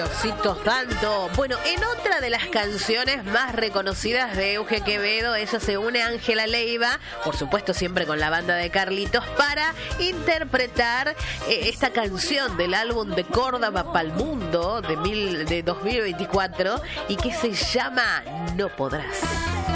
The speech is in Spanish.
Diosito santo. Bueno, en otra de las canciones más reconocidas de Euge Quevedo, ella se une a Ángela Leiva, por supuesto siempre con la banda de Carlitos, para interpretar esta canción del álbum de Córdoba pa'l Mundo de 2024 y que se llama No Podrás.